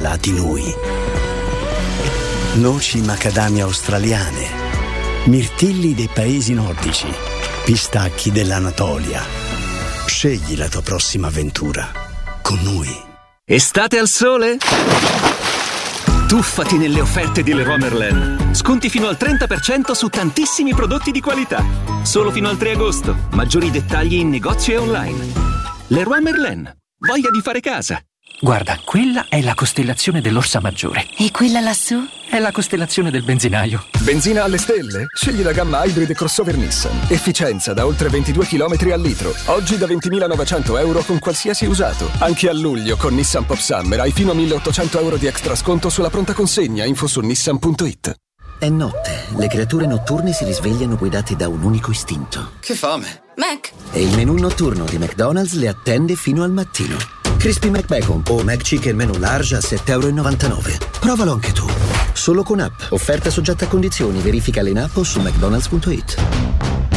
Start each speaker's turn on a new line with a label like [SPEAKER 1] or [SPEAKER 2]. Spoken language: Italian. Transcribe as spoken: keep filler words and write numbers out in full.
[SPEAKER 1] Gelati Nui. Noci macadamia australiane, mirtilli dei paesi nordici, pistacchi dell'Anatolia. Scegli la tua prossima avventura con Nui.
[SPEAKER 2] Estate al sole? Tuffati nelle offerte di Leroy Merlin. Sconti fino al trenta per cento su tantissimi prodotti di qualità. Solo fino al tre agosto. Maggiori dettagli in negozio e online. Leroy Merlin. Voglia di fare casa.
[SPEAKER 3] Guarda, quella è la costellazione dell'Orsa Maggiore.
[SPEAKER 4] E quella lassù?
[SPEAKER 3] È la costellazione del benzinaio.
[SPEAKER 5] Benzina alle stelle? Scegli la gamma Hybrid crossover Nissan. Efficienza da oltre ventidue chilometri al litro. Oggi da ventimilanovecento euro con qualsiasi usato. Anche a luglio con Nissan Pop Summer hai fino a milleottocento euro di extra sconto sulla pronta consegna. Info su nissan punto it.
[SPEAKER 6] È notte. Le creature notturne si risvegliano guidate da un unico istinto.
[SPEAKER 7] Che fame!
[SPEAKER 4] Mac!
[SPEAKER 6] E il menù notturno di McDonald's le attende fino al mattino. Crispy McBacon o McChicken menù large a sette e novantanove euro. Provalo anche tu. Solo con app. Offerta soggetta a condizioni. Verifica in app o su mcdonalds punto it.